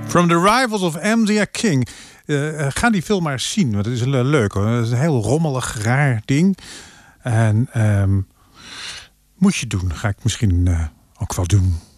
From the Rivals of Amzia King. Ga die film maar eens zien, want het is leuk hoor. Het is een heel rommelig, raar ding. En moet je doen. Ga ik misschien ook wel doen.